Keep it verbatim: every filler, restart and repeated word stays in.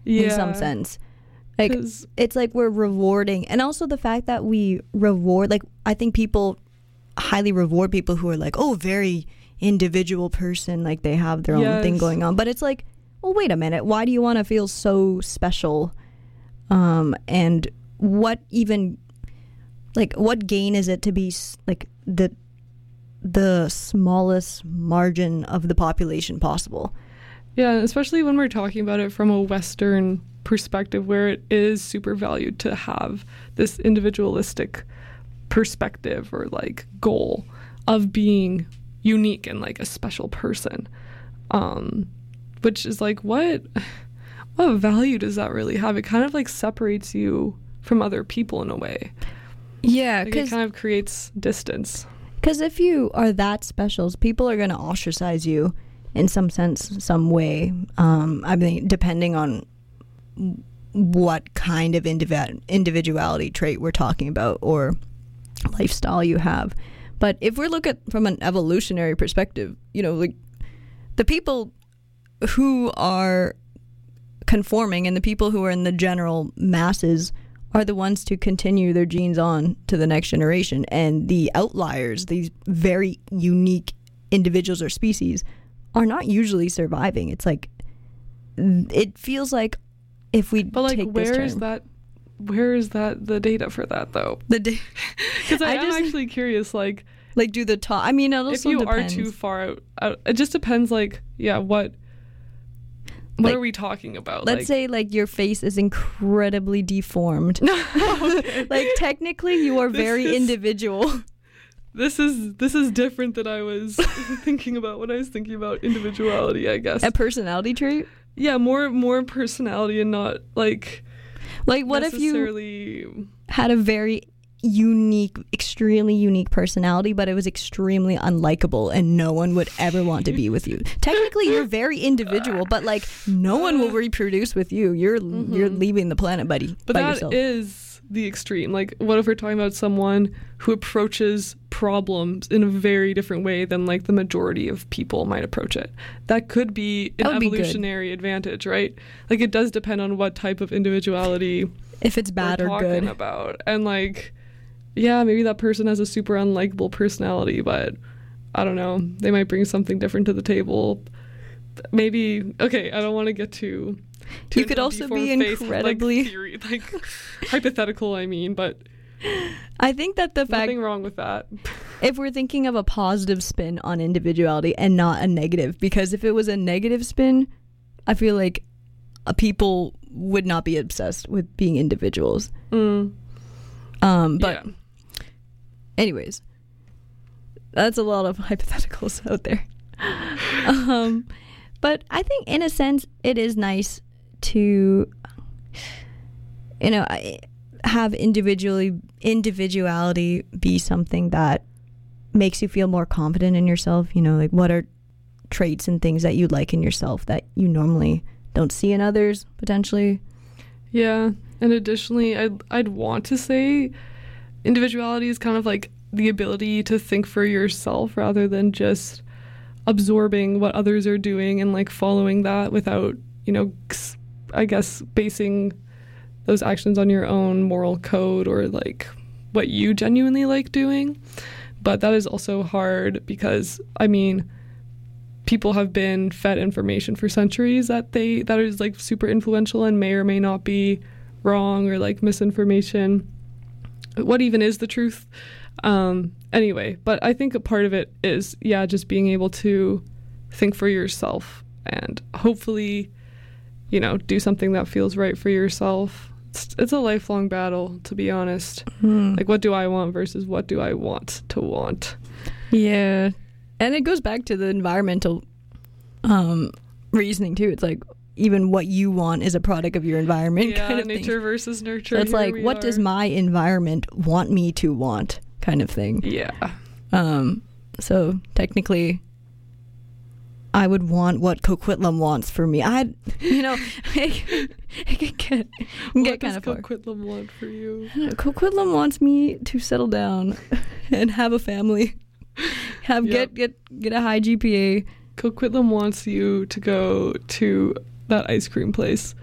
yeah. in some sense. Like, it's like we're rewarding. And also the fact that we reward, like, I think people highly reward people who are like, oh, very individual person, like they have their yes. own thing going on. But it's like, well, wait a minute. Why do you want to feel so special? Um, and what even, like, what gain is it to be, like, the the smallest margin of the population possible? Yeah, especially when we're talking about it from a Western perspective where it is super valued to have this individualistic perspective or like goal of being unique and like a special person, um which is like, what what value does that really have? It kind of like separates you from other people in a way. Yeah, like it kind of creates distance, because if you are that special, people are going to ostracize you in some sense, some way. um I mean, depending on what kind of indiv- individuality trait we're talking about or lifestyle you have. But if we look at from an evolutionary perspective, you know, like the people who are conforming and the people who are in the general masses are the ones to continue their genes on to the next generation. And the outliers, these very unique individuals or species, are not usually surviving. It's like, it feels like if we but like take where this is term, that where is that the data for that though? The da- because I, I am just- actually curious, like like do the top. I mean, it also if you depends. are too far out, out, it just depends. Like, yeah, what what Like, are we talking about? Let's like, say like your face is incredibly deformed. okay. Like technically, you are This very is- individual. This is this is different than I was thinking about when I was thinking about individuality, I guess. A personality trait. Yeah, more more personality and not like Like, what if you necessarily had a very unique, extremely unique personality, but it was extremely unlikable and no one would ever want to be with you? Technically, you're very individual, but like no one will reproduce with you. You're Mhm. you're leaving the planet, buddy, But by that yourself. is the extreme. Like, what if we're talking about someone who approaches problems in a very different way than like the majority of people might approach it? That could be an That would be good. evolutionary advantage, right? Like, it does depend on what type of individuality If it's bad we're or talking good. about. And like, yeah, maybe that person has a super unlikable personality, but I don't know, they might bring something different to the table. Maybe, okay, I don't want to get too too You could into also be deformed face, incredibly- like, theory, like hypothetical, I mean, but I think that the fact, nothing wrong with that. if we're thinking of a positive spin on individuality and not a negative, because if it was a negative spin, I feel like uh, people would not be obsessed with being individuals. Mm, Um, but yeah. anyways, that's a lot of hypotheticals out there. um, but I think in a sense it is nice to, you know, I- have individually individuality be something that makes you feel more confident in yourself. You know, like what are traits and things that you like in yourself that you normally don't see in others, potentially. Yeah, and additionally, I'd, I'd want to say individuality is kind of like the ability to think for yourself rather than just absorbing what others are doing and like following that without, you know, s- I guess basing those actions on your own moral code or like what you genuinely like doing. But that is also hard because, I mean, people have been fed information for centuries that they that is like super influential and may or may not be wrong or like misinformation. What even is the truth? Um, anyway, but I think a part of it is, yeah, just being able to think for yourself and hopefully, you know, do something that feels right for yourself. It's, it's a lifelong battle, to be honest. Hmm. Like, what do I want versus what do I want to want? Yeah. And it goes back to the environmental um, reasoning, too. It's like, even what you want is a product of your environment, Yeah, kind of nature thing. versus nurture. So it's here like, we what are. does my environment want me to want, kind of thing. Yeah. Um, so technically, I would want what Coquitlam wants for me. I, you know, I, I could get, What get does kind of far. Coquitlam want for you? Coquitlam wants me to settle down and have a family, have Yep. get get get a high G P A. Coquitlam wants you to go to that ice cream place.